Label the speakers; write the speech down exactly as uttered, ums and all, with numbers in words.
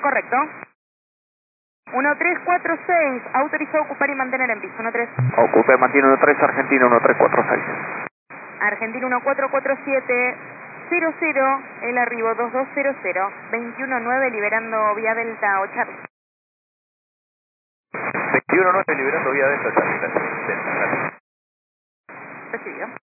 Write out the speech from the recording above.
Speaker 1: Correcto. uno tres cuatro seis, autorizado a ocupar y mantener en piso. uno tres.
Speaker 2: Ocupe, mantiene uno tres, Argentina uno tres cuatro seis.
Speaker 1: Argentina uno cuatro cuatro siete, cero cero, el arribo dos dos cero cero, veintiuno nueve liberando vía Delta o Charlie.
Speaker 2: veintiuno nueve liberando vía Delta, Charlie.
Speaker 1: Recibido.